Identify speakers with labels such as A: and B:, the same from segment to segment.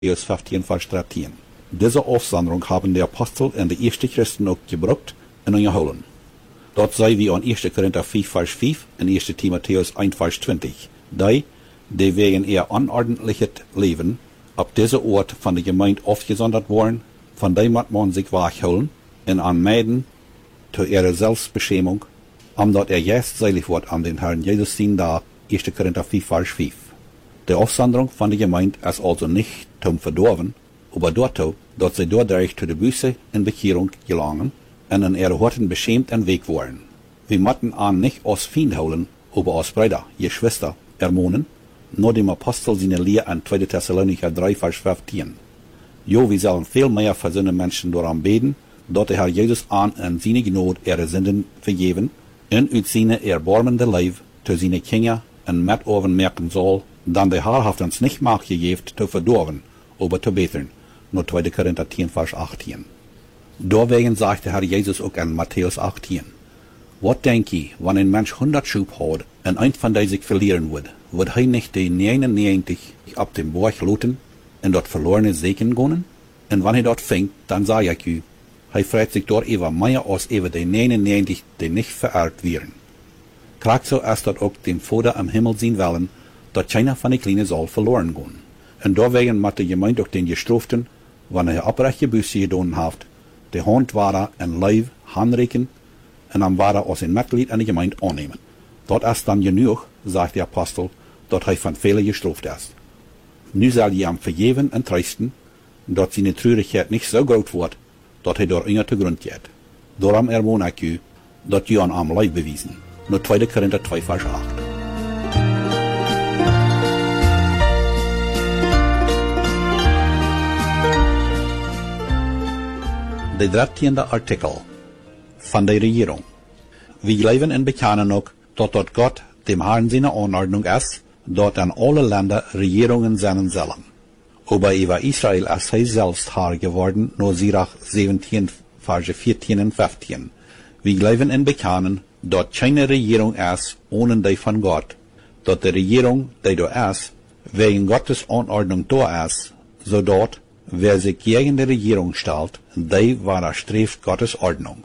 A: Matthäus 15, Vers 13. Diese Aufsonderung haben die Apostel und die ersten Christen auch gebraucht in ungeholen. Dort sei wie an 1. Korinther 5, Vers 5 und 1. Timotheus 1, Vers 20. Die wegen ihr unordentliches Leben ab dieser Ort von der Gemeinde aufgesondert worden, von dem muss man sich wachholen und anmeiden zu ihrer Selbstbeschämung, omdat jetzt selig wird an den Herrn Jesus sehen da, 1. Korinther 5, Vers 5. Die Aufsonderung von der Gemeinde ist also nicht zum Verdorben, aber dazu, dass sie dadurch zu der Buße in Bekehrung gelangen und in ihre Horten beschämt und weg worden. Wir müssen an nicht aus Feind holen, aber aus Brüder, Geschwister, ermahnen, nur dem Apostel seine Lehre an 2. Thessalonicher 3, Vers 15. Jo, wir sollen viel mehr für seine Menschen daran beten, dass der Herr Jesus an und seine Gnade ihre Sünden vergeben und uit seine erbarmende Leib zu seine Kinder und mit oven merken soll, dann der Herr hat uns nicht Macht gegeben, zu verdorben, aber zu beten. Nur 2. Korinther 10, Vers 18. Deswegen sagt der Herr Jesus auch in Matthäus 18. Was denk ihr, wenn ein Mensch 100 Schub hat und ein von denen sich verlieren wird er nicht die 99 ab dem Berg loten und dort verlorene Segen gehen? Und wenn er dort fängt, dann sage ich euch, er freut sich dort über mehr als über die 99, die nicht vererbt werden. Krag so ist dort auch dem Vater am Himmel sehen wollen, dass keiner von den Kleinen soll verloren gehen. Und deswegen muss die Gemeinde auch den Gestraften, wenn er abrechte Buße getan hat, die Hand war en Leib handreichen und dann war als ein Mitglied an die Gemeinde annehmen. Dort ist dann genug, sagt der Apostel, dass er von Fehler gestraft ist. Nu soll ihr ihm vergeben und trösten, dass seine Traurigkeit nicht so groß wird, dass er dort enger zu Grund geht. Darum ermahne ich euch, dass ihr an am Leib bewiesen. Nur 2. Korinther 2, Vers 8. Der 13. Artikel von der Regierung. Wir leben in bekennen auch, dass dort Gott dem Herrn seine Anordnung ist, dort an alle Länder Regierungen sein sollen. Aber über Israel ist er selbst Herr geworden, nur Sirach 17, Verse 14 und 15. Wir leben in bekennen, dort keine Regierung ist, ohne die von Gott, dort die Regierung, die da ist, wegen Gottes Anordnung da ist, so dort, wer sich gegen die Regierung stellt, die widerstrebt Gottes Ordnung.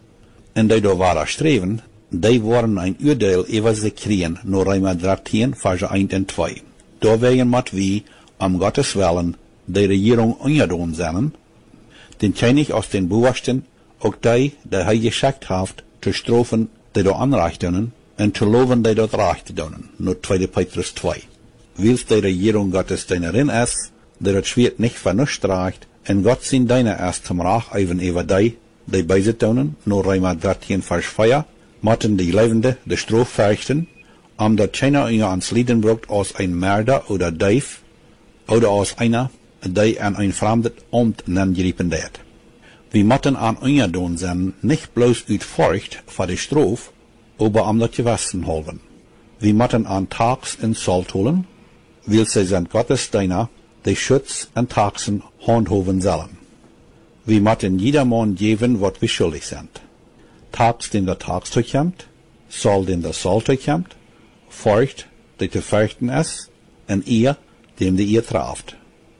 A: Und die da widerstreben, die wollen ein Urteil über sich kriegen, nur Römer 13, Verse 1 und 2. Deswegen muss wir, Gottes Willen, die Regierung ungeduld sein, den König aus den Bewachten, auch die er geschickt hat, zu strafen, die da Unrecht tun, und zu loben, die dort Recht tun. Nur 2. Petrus 2. Weil die Regierung Gottes deiner ist, der das Schwert nicht vernuscht reicht, und Gott sind deine erst zum Rach über die beise tun, nur Römer 13, Vers 4, motten die Lebende die Strafe fürchten, dat keiner ihr ans Leben braucht aus ein Mörder oder Dieb, oder aus einer, die an ein fremdes Amt geriepen wird. Wir motten an ungeduld sein, nicht bloß uit Furcht vor der Strafe, aber das Gewissen halten. Wir motten an Tags in Sold holen, weil sie sind Gottes Diener, die Schutz und Taxen handhaben sollen. Wir motten jedermann geben, was wir schuldig sind. Tags, dem der Tags zukommt, Soll, dem der Soll zukommt, Furcht, die zu fürchten ist, und ihr, dem die ihr trafft.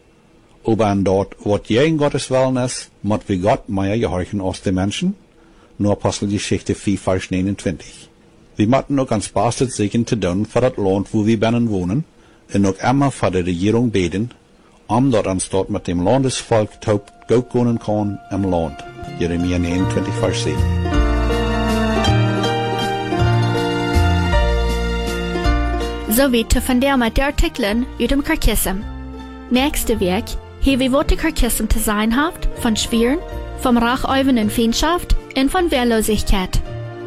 A: Aber an dort, was gegen Gottes Willen ist, muss wir Gott mehr gehorchen als die Menschen, nur Apostelgeschichte 4, Vers 29. Wir müssen auch ans Bastet sichern zu tun für das Land, wo wir binnen wohnen, und auch immer für die Regierung beten, dat uns dort mit dem Landesvolk taub gut gehen kann im Land. Jeremia 29, Vers 7.
B: So wie zu von der mit der Artikeln uit dem Karkissem. Nächste Weg, hier wie Worte Karkissem zu sein haft, von Schwieren, vom Rachäuven in Feindschaft und von Wehrlosigkeit.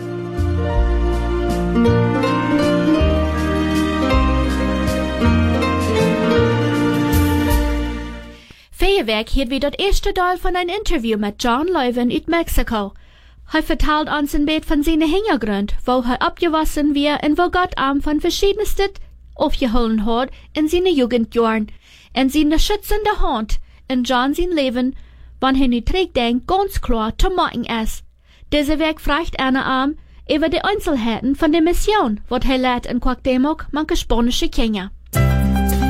B: Feierwerk hielt wie das erste Teil von ein Interview mit John Leuven uit Mexiko. Er vertelt uns ein bisschen von seinem Hintergrund, wo er abgewassen wird und wo Gott ihm von verschiedensten aufgeholt hat in seinen Jugendjahren und seine schützende Hand in John sein Leben, wann er nu zurückdenkt, ganz klar zu machen ist. Dieser Weg fragt einer über die Einzelheiten von der Mission, was er lehrt in Quackdemok manche spanische Kinder.